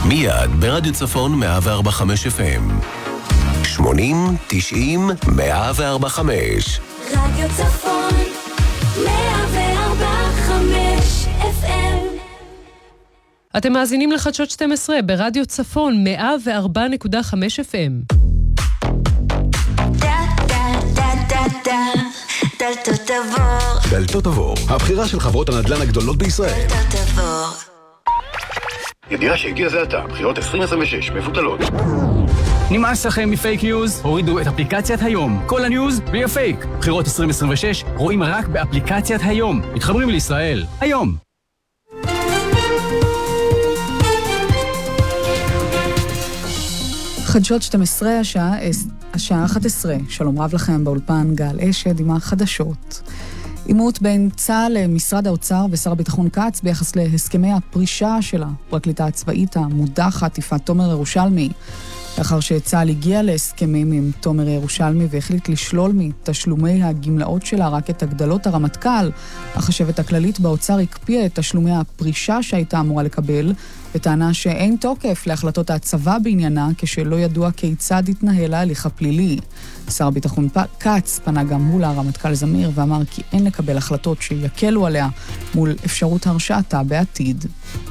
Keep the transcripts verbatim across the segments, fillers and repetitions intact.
מיד ברדיו צפון מאה וארבע חמש אף אם. שמונים, תשעים, מאה וארבע חמש. רדיו צפון מאה וארבע חמש אף אם. אתם מאזינים לחדשות שתים עשרה ברדיו צפון מאה וארבע נקודה חמש אף אם. דלתות עבור. דלתות עבור, הבחירה של חברות הנדל"ן הגדולות בישראל. דלתות עבור. ידיעה שהגיע זה עתה, בחירות עשרים עשרים ושש מבוטלות. נמאס לכם מפייק ניוז? הורידו את אפליקציית היום. כל הניוז בלי הפייק. בחירות עשרים עשרים ושש רואים רק באפליקציית היום. מתחברים לישראל. היום. חדשות שתים עשרה, השעה, השעה אחת עשרה. שלום רב לכם באולפן גל אשד עם החדשות. עימות בין צה"ל למשרד האוצר ושר הביטחון כץ ביחס להסכמי הפרישה של הפרקליטה הצבאית המודחת יפעת תומר ירושלמי. לאחר שצה"ל הגיע להסכמים עם תומר ירושלמי והחליט לשלול מתשלומי הגמלאות שלה רק את הגדלות הרמטכ"ל, החשבת הכללית באוצר הקפיאה את תשלומי הפרישה שהייתה אמורה לקבל, וטענה שאין תוקף להחלטות הצבא בעניינה כשלא ידוע כיצד התנהל ההליך הפלילי. שר הביטחון כץ פנה גם מול הרמטכ"ל זמיר ואמר כי אין לקבל החלטות שיקלו עליה מול אפשרות הרשעתה בעתיד.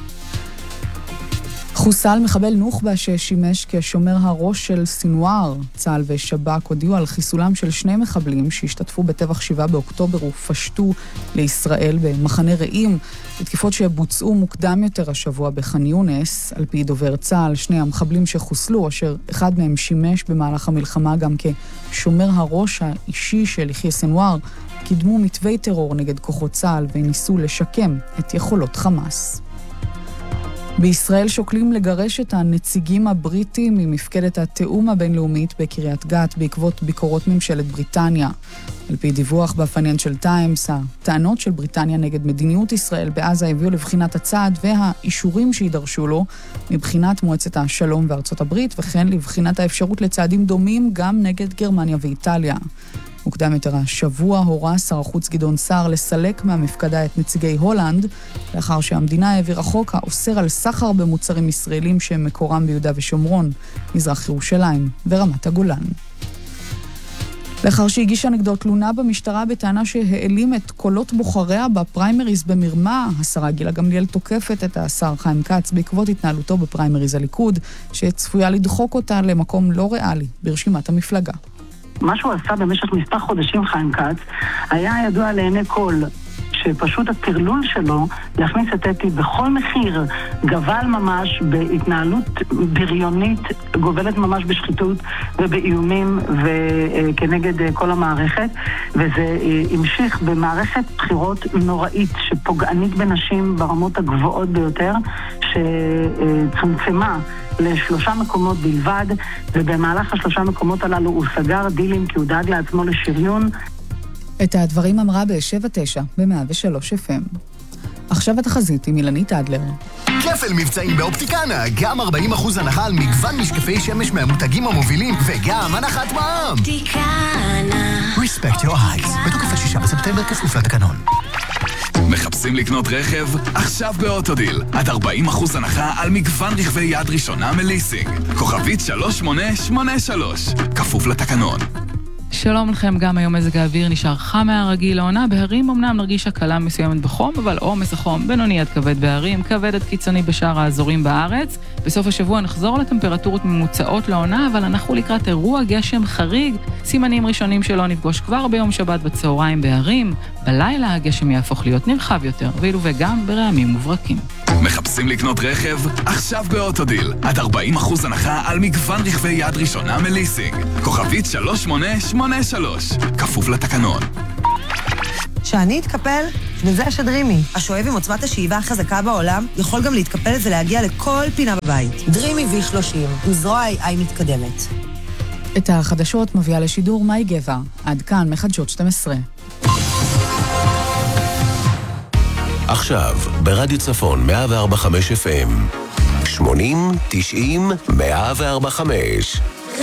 חוסל מחבל נוח'בה ששימש כשומר הראש של סינואר. צה"ל ושב"כ הודיעו על חיסולם של שני מחבלים שהשתתפו בטבח שבעה באוקטובר ופשטו לישראל במחנה רעים, בתקיפות שבוצעו מוקדם יותר השבוע בח'אן יונס. על פי דובר צה"ל, שני המחבלים שחוסלו, אשר אחד מהם שימש במהלך המלחמה גם כשומר הראש האישי של יחיא סינואר, קידמו מתווי טרור נגד כוחות צה"ל וניסו לשקם את יכולות חמאס. בישראל שוקלים לגרש את הנציגים הבריטים ממפקדת התאום הבינלאומית בקריית גת בעקבות ביקורות ממשלת בריטניה. על פי דיווח בפייננשל טיימס, הטענות של בריטניה נגד מדיניות ישראל בעזה הביאו לבחינת הצעד והאישורים שידרשו לו מבחינת מועצת השלום בארצות הברית, וכן לבחינת האפשרות לצעדים דומים גם נגד גרמניה ואיטליה. מוקדם יותר השבוע הורה שר החוץ גדעון סער לסלק מהמפקדה את נציגי הולנד, לאחר שהמדינה העבירה חוק האוסר על סחר במוצרים ישראלים שמקורם ביהודה ושומרון, מזרח ירושלים ורמת הגולן. לאחר שהגישה נגדו תלונה במשטרה בטענה שהעלים את קולות בוחריה בפריימריז במרמה, השרה גילה גמליאל תוקפת את השר חיים כץ בעקבות התנהלותו בפריימריז הליכוד, שצפויה לדחוק אותה למקום לא ריאלי ברשימת המפלגה. מה שהוא עשה במשך מספר חודשים חיים כץ היה ידוע לעיני כל, שפשוט הטרלול שלו להכניס את אתי בכל מחיר גבל ממש בהתנהלות בריונית, גובלת ממש בשחיתות ובאיומים וכנגד כל המערכת, וזה המשיך במערכת בחירות נוראית שפוגענית בנשים ברמות הגבוהות ביותר, שצמצמה לשלושה מקומות בלבד, ובמהלך השלושה מקומות הללו הוא סגר דילים כי הוא דאג לעצמו לשריון. את הדברים אמרה ב-שבע תשע ב-מאה ושלוש אף אם. עכשיו התחזית עם אילנית אדלר. כפל מבצעים באופטיקנה, גם ארבעים אחוז הנחה על מגוון משקפי שמש מהמותגים המובילים, וגם הנחת מע"מ. אופטיקנה. Respect your eyes. בתוקף השישה בספטמבר כפוף לתקנון. מחפשים לקנות רכב? עכשיו באוטודיל. עד ארבעים אחוז הנחה על מגוון רכבי יד ראשונה מליסינג. כוכבית שלוש שמונה שמונה שלוש. כפוף לתקנון. שלום לכם, גם היום מזג האוויר נשאר חם מהרגיל לעונה. בהרים אמנם נרגיש הקלה מסוימת בחום, אבל עומס החום בינוני עד כבד בהרים, כבד עד קיצוני בשאר האזורים בארץ. בסוף השבוע נחזור לטמפרטורות ממוצעות לעונה, אבל אנחנו לקראת אירוע גשם חריג. סימנים ראשונים שלא נפגוש כבר ביום שבת בצהריים בהרים. בלילה הגשם יהפוך להיות נרחב יותר, ואילו וגם ברעמים מוברקים. מחפשים לקנות רכב? עכשיו באוטודיל. עד ארבעים אחוז הנחה על מגוון רכבי יד ראשונה מליסינג. כוכבית שלוש שמונה שמונה שלוש. כפוף לתקנון. שאני אתקפל, וזה השדרימי. השואב עם עוצמת השאיבה החזקה בעולם יכול גם להתקפל ולהגיע לכל פינה בבית. דרימי וי שלושים, עם זרוע איי איי מתקדמת. את החדשות מביאה לשידור מאי גבע. עד כאן מחדשות שתים עשרה. עכשיו, ברדיו צפון מאה וארבע חמש אף אם. שמונים, תשעים, מאה וארבע חמש.